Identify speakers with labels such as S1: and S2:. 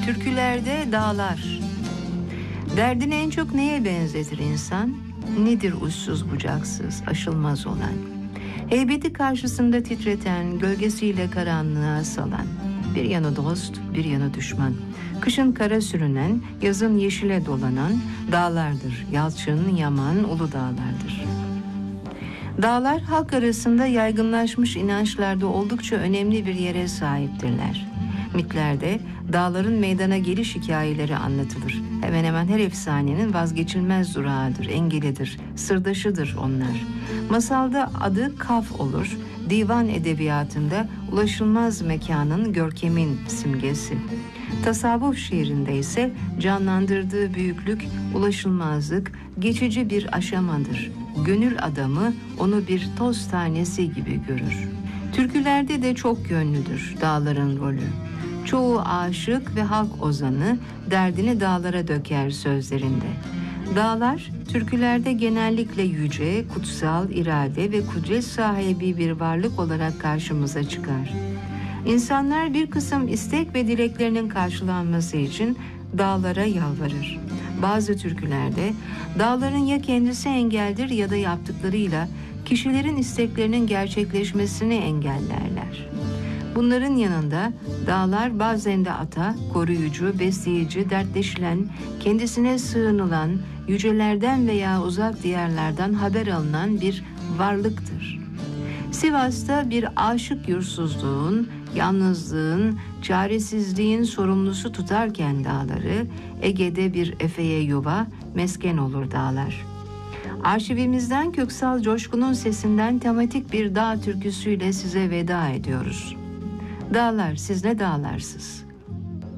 S1: Türkülerde dağlar. Derdini en çok neye benzetir insan? Nedir uçsuz bucaksız, aşılmaz olan? Heybeti karşısında titreten, gölgesiyle karanlığa salan. Bir yanı dost, bir yanı düşman. Kışın kara sürünen, yazın yeşile dolanan dağlardır. Yalçın, Yaman, Uludağlardır. Dağlar halk arasında yaygınlaşmış inançlarda oldukça önemli bir yere sahiptirler. Mitlerde dağların meydana geliş hikayeleri anlatılır. Hemen hemen her efsanenin vazgeçilmez durağıdır, engelidir, sırdaşıdır onlar. Masalda adı Kaf olur, divan edebiyatında ulaşılmaz mekanın, görkemin simgesi. Tasavvuf şiirinde ise canlandırdığı büyüklük, ulaşılmazlık, geçici bir aşamadır. Gönül adamı onu bir toz tanesi gibi görür. Türkülerde de çok yönlüdür dağların rolü. Çoğu aşık ve halk ozanı derdini dağlara döker sözlerinde. Dağlar, türkülerde genellikle yüce, kutsal, irade ve kudret sahibi bir varlık olarak karşımıza çıkar. İnsanlar bir kısım istek ve dileklerinin karşılanması için dağlara yalvarır. Bazı türkülerde dağların ya kendisi engeldir ya da yaptıklarıyla kişilerin isteklerinin gerçekleşmesini engellerler. Bunların yanında dağlar bazen de ata, koruyucu, besleyici, dertleşilen, kendisine sığınılan, yücelerden veya uzak diyarlardan haber alınan bir varlıktır. Sivas'ta bir aşık yursuzluğun, yalnızlığın, çaresizliğin sorumlusu tutarken dağları, Ege'de bir efeye yuva, mesken olur dağlar. Arşivimizden Köksal Coşkun'un sesinden tematik bir dağ türküsüyle size veda ediyoruz. Dağlar, siz ne dağlarsız?